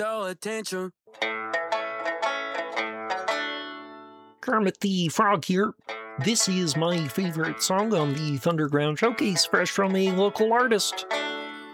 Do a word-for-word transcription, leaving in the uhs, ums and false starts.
Throw attention. Kermit the Frog here. This is my favorite song on the Thunderground Showcase, fresh from a local artist.